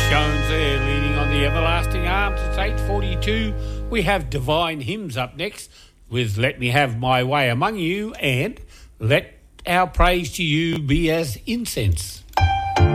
Jones there, leaning on the everlasting arms. It's 8:42. We have Divine Hymns up next with Let Me Have My Way Among You and Let Our Praise to You Be as Incense.